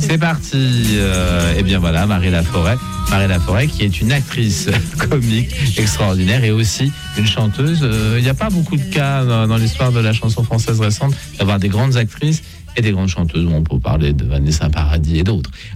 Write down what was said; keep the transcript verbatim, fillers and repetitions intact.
C'est parti. Euh, et bien voilà, Marie Laforêt. Marie Laforêt qui est une actrice comique extraordinaire et aussi une chanteuse. Il euh, n'y a pas beaucoup de cas dans, dans l'histoire de la chanson française récente d'avoir des grandes actrices et des grandes chanteuses. On peut parler de Vanessa Paradis et d'autres.